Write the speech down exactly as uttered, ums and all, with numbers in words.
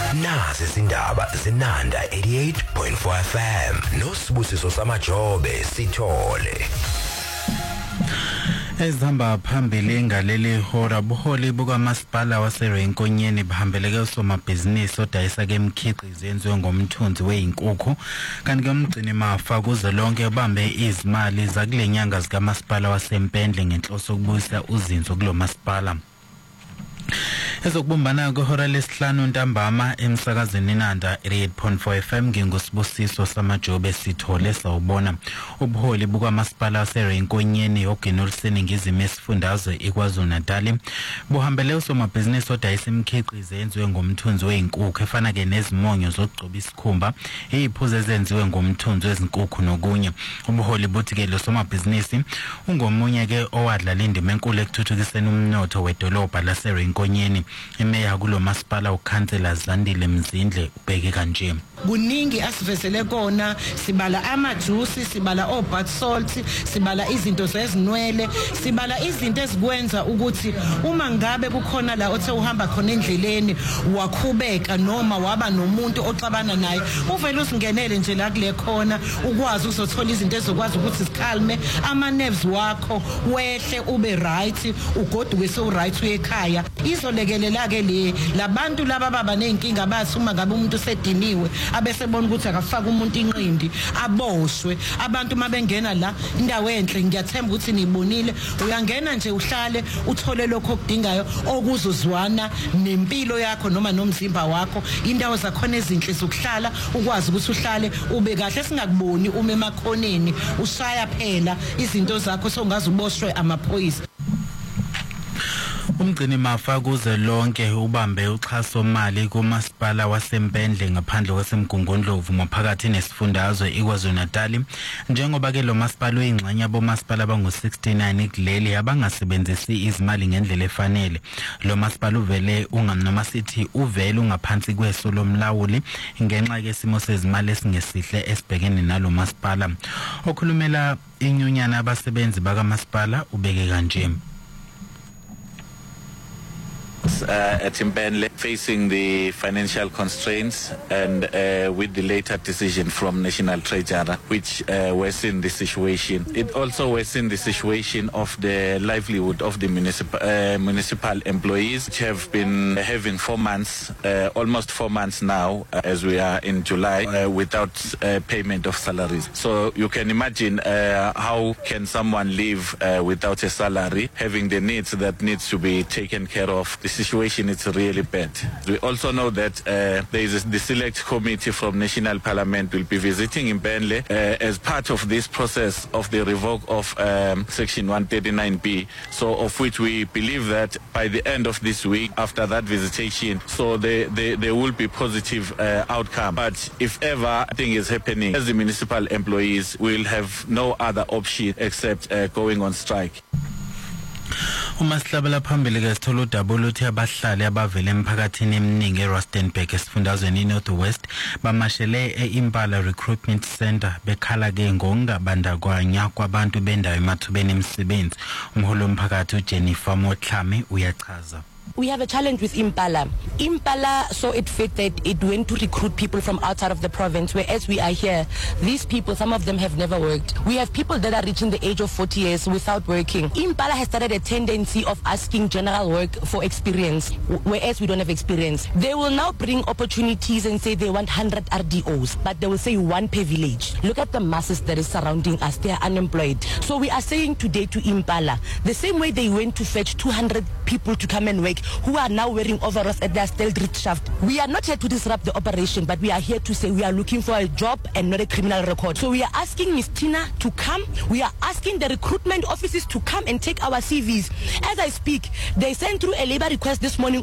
Nazi izindaba zinanda eighty-eight point four F M noSibusiso Samajobe sithole. Ezihamba phambili ngaleli hora buholi bukamasipala waseRenkonyeni bahambeleke usomabhizinisi odayisa ke imikhiqizo yenziwe ngomthunzi weinkukhu kanti ke umgcini mafa kuze lonke ubambe izimali zakulenyanga zikamasipala waseMpendle ngenhloso ukubuyisa uzinzo kulo masipala. Ezokubumbana kwehora lesihlanu ntambama emsakazweni Nanda eighty-eight point four F M nginguSibusiso Samajobe sithole sawubona ubuholi bukamasipala waseRenkonyeni ogenuliseni ngizime esifundazwe iKwaZulu Natal buhambele usomabhizinisi odayisa imikhiqizo yenziwe ngomthunzi weinkukhu efana ke nezimonyo zokugcoba isikhumba iziphuzo ezenziwe ngomthunzi wezinkukhu nokunye. Ubuholi buthi ke lo somabhizinisi ungomunye ke owadlala indima enkulu ekuthuthukiseni umnotho wedolobha laseRenkonyeni. Imeya kulo masipala ukhansela Zandile Mzindle ubheke kanje. Kuningi asivezele kona, sibala amajuice, sibala obat salt, sibala izinto zezinwele, sibala izinto ezikwenza ukuthi uma ngabe kukhona la othe uhamba khona endleleni wakhubeka noma waba nomuntu oxabana naye uvela usingenele nje la kule khona ukwazi uzothola izinto ezokwazi ukuthi sikhalme ama nerves wakho wehle ube right ugoduke so right uyekhaya. Izolekelela ke le labantu laba baba nenkinga bathi uma ngabe umuntu sediniwe abese bona ukuthi akafaka umuntu inqindi aboshwe. Abantu mabengena la indawo enhle ngiyathemba ukuthi nibonile uyangena nje uhlale uthole lokho okudingayo okuzozwana nempilo yakho noma nomzimba wakho. Indawo zakhona ezinhle zokuhlala ukwazi ukuthi uhlale ube kahle singakuboni uma emakhoneni ushaya phela izinto zakho songaze uboshwe amaphoyisa. Umgcini mafa kuze lonke ubambe uxhaso mali kumasipala waseMpendle ngaphandle kwasemgungundlovu maphakathi nesifundazwe iKwaZulu Natal njengoba ke lo masipala uyingxenye abomasipala abangu sixty-nine kuleli abangasebenzisi izimali ngendlela efanele. Lo masipala uvele unganoma sithi uvele ungaphansi kweso lomlawuli ngenxa ke simo sezimali esingesihle esibhekene nalo masipala. Okhulumela inyunyana abasebenzi bakamasipala ubeke kanje. Uh, at Mpenle, facing the financial constraints and uh, with the later decision from National Treasurer, which uh, worsened the situation. It also worsened the situation of the livelihood of the municipal uh, municipal employees, which have been having four months, uh, almost four months now, uh, as we are in July, uh, without uh, payment of salaries. So you can imagine uh, how can someone live uh, without a salary, having the needs that needs to be taken care of. The situation is really bad. We also know that uh, there is a, the select committee from National Parliament will be visiting in Mpenle uh, as part of this process of the revoke of um, Section one thirty-nine B, so of which we believe that by the end of this week, after that visitation, so they, they, there will be positive uh, outcome. But if ever anything is happening, as the municipal employees will have no other option except uh, going on strike. Umasihlabela phambili ke sithola udaba oluthi abahlali abavele emphakathini eminingi eRustenburg esifundazweni iNorth West bamashele eImpala Recruitment Center bekhala ke ngokungabandakanya kwabantu bendawo emathubeni emisebenzi. Umholi womphakathi uJennifer Motlhame uyachaza. We have a challenge with Impala. Impala saw it fit that it went to recruit people from outside of the province, whereas we are here. These people, some of them have never worked. We have people that are reaching the age of forty years without working. Impala has started a tendency of asking general work for experience, whereas we don't have experience. They will now bring opportunities and say they want one hundred R D Os, but they will say one per village. Look at the masses that is surrounding us. They are unemployed. So we are saying today to Impala, the same way they went to fetch two hundred people to come and work, who are now wearing overalls at their steel drift shaft. We are not here to disrupt the operation, but we are here to say we are looking for a job and not a criminal record. So we are asking Miss Tina to come. We are asking the recruitment offices to come and take our C Vs. As I speak, they sent through a labor request this morning